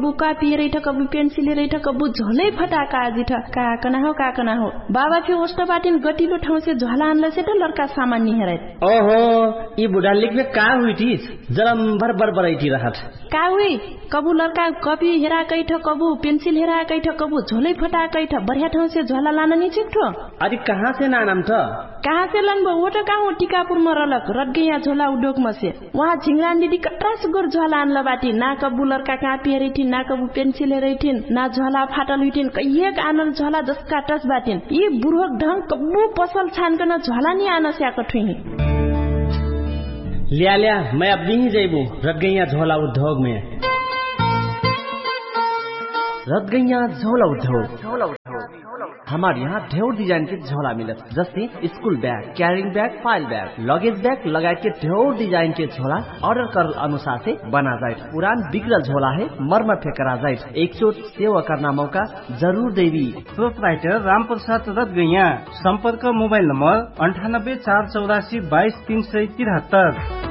कबू कापी रही कबू पेंसिल रही कबू झोलै फटाका आजी काकना हो बाबा फिर होस्ट बाटिन गटिलो ठाउँ से झोला आनले से त लड़का सामान्य हेरे ओहो ई बुढ़ा लिख में का हुई थी जरम भर बरबराई थी रहत का हुई कबू लड़का कॉपी हेरा कैठ कबू पेंसिल हेरा कैठ कबू झोलै फटा कैठ बढ़िया ठाउँ से झोला लाना नि छिटो अरे कहाँ से नाम था कहाँ से लन वो तो कहाँ टीकापुर में रलक रट गया झोला उद्योग में से वहाँ झिंगरान दीदी कट्रास गोर झोला आनला बाटी ना कबू लड़का कापी हेरी थी ना कबू पेंसिल हेरी थी ना झोला फाटल हुई थी एक आनल झोला जसका टस बाटिन ये बुढ़ोक ढंग कबू पसल छान कर झोला नहीं आना स्याक ठुही लिया मैं अब नहीं जाइबू रट गया झोला उद्योग में रट गया झोला उद्योग हमारे यहाँ ढेर डिजाइन के झोला मिलत जैसे school bag carrying bag file bag luggage bag लगाए के ढेर डिजाइन के झोला ऑर्डर कर अनुसार से बना जाए पुरान बिगड़ल झोला है मरम्मत करा जाए एक चोट सेवा करना मौका जरूर देवी प्रोपराइटर राम प्रसाद रत गैया संपर्क मोबाइल नंबर 98 484 22 373